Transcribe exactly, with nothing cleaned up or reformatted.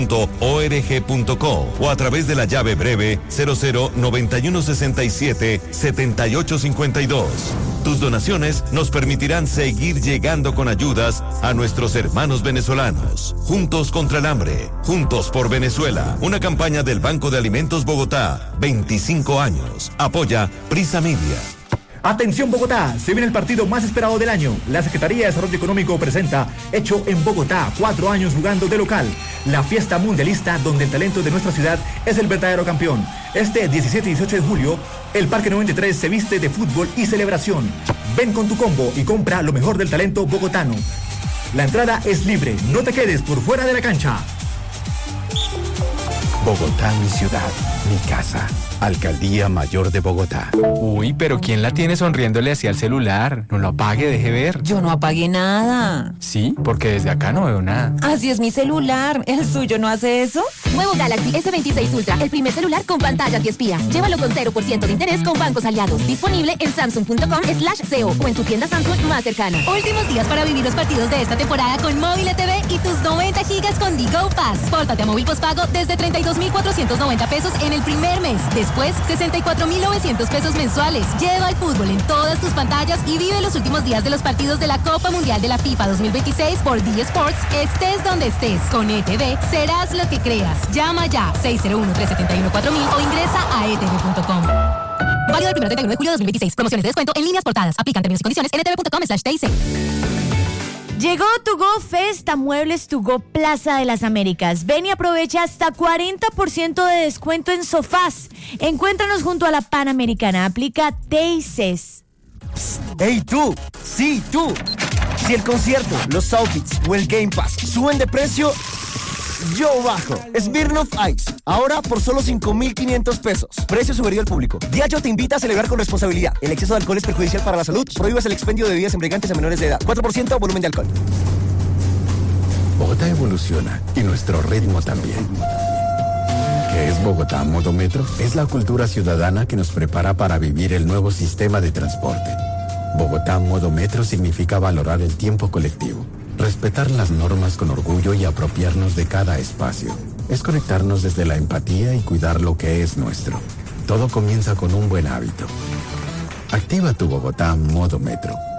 punto org punto co o a través de la llave breve cero cero noventa y uno sesenta y siete setenta y ocho cincuenta y dos. Tus donaciones nos permitirán seguir llegando con ayudas a nuestros hermanos venezolanos. Juntos contra el hambre, juntos por Venezuela. Una campaña del Banco de Alimentos Bogotá. veinticinco años. Apoya Prisa Media. Atención Bogotá, se viene el partido más esperado del año. La Secretaría de Desarrollo Económico presenta Hecho en Bogotá, cuatro años jugando de local. La fiesta mundialista donde el talento de nuestra ciudad es el verdadero campeón. Este diecisiete y dieciocho de julio, el Parque noventa y tres se viste de fútbol y celebración. Ven con tu combo y compra lo mejor del talento bogotano. La entrada es libre, no te quedes por fuera de la cancha. Bogotá, mi ciudad, mi casa. Alcaldía Mayor de Bogotá. Uy, pero ¿quién la tiene sonriéndole hacia el celular? No lo apague, deje ver. Yo no apagué nada. Sí, porque desde acá no veo nada. Así es mi celular. ¿El suyo no hace eso? Nuevo Galaxy ese veintiséis Ultra, el primer celular con pantalla antiespía. Llévalo con cero por ciento de interés con bancos aliados. Disponible en samsung punto com slash co o en tu tienda Samsung más cercana. Últimos días para vivir los partidos de esta temporada con Móvil E T V y tus noventa gigas con Digo Pass. Pórtate a móvil postpago desde treinta y dos mil cuatrocientos noventa pesos en el primer mes. Después, sesenta y cuatro mil novecientos pesos mensuales. Lleva el fútbol en todas tus pantallas y vive los últimos días de los partidos de la Copa Mundial de la FIFA dos mil veintiséis por D Sports, estés donde estés. Con E T V serás lo que creas. Llama ya seis cero uno, tres siete uno, cuatro mil o ingresa a e t v punto com. Válido el primero treinta y uno de julio de dos mil veintiséis. Promociones de descuento en líneas portadas. Aplican términos y condiciones en e t v punto com slash t i c. Llegó To Go Fest a Muebles To Go Plaza de las Américas. Ven y aprovecha hasta cuarenta por ciento de descuento en sofás. Encuéntranos junto a la Panamericana. Aplica T I C E S. ¡Hey tú! ¡Sí, tú! Si el concierto, los outfits o el Game Pass suben de precio, yo bajo. Smirnoff Ice, ahora por solo cinco mil quinientos pesos. Precio sugerido al público. Diageo te invita a celebrar con responsabilidad. El exceso de alcohol es perjudicial para la salud. Prohíbes el expendio de bebidas embriagantes a menores de edad. cuatro por ciento volumen de alcohol. Bogotá evoluciona y nuestro ritmo también. ¿Qué es Bogotá Modo Metro? Es la cultura ciudadana que nos prepara para vivir el nuevo sistema de transporte. Bogotá Modo Metro significa valorar el tiempo colectivo, respetar las normas con orgullo y apropiarnos de cada espacio. Es conectarnos desde la empatía y cuidar lo que es nuestro. Todo comienza con un buen hábito. Activa tu Bogotá Modo Metro.